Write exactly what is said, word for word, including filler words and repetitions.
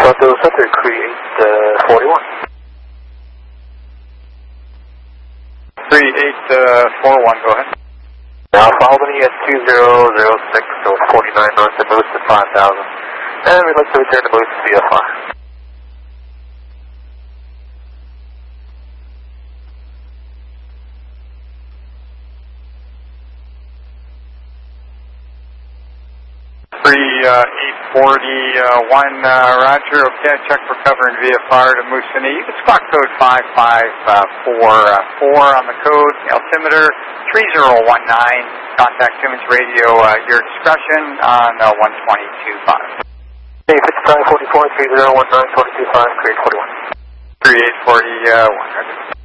Delta Center, create forty-one. three eight four one, go ahead. Alpha Albany at two zero zero six, so forty-nine north to boost to five thousand. And we'd like to return to boost to V F R. three eight forty one, uh, Roger. Okay, check for cover in V F R to Moosonee. You can squawk code five five four four on the code. Altimeter three zero one nine. Contact Simmons Radio, uh, your discretion on uh, one twenty-two five. Hey, fifty-five forty-four, three zero one nine, twenty-two five, create forty-one. three eight forty one.